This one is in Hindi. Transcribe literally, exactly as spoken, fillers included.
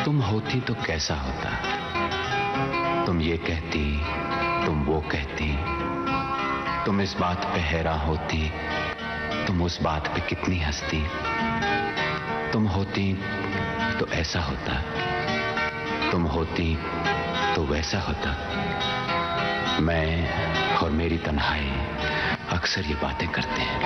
तुम होती तो कैसा होता, तुम ये कहती, तुम वो कहती, तुम इस बात पे हैरान होती, तुम उस बात पे कितनी हंसती। तुम होती तो ऐसा होता, तुम होती तो वैसा होता। मैं और मेरी तन्हाई अक्सर ये बातें करते हैं।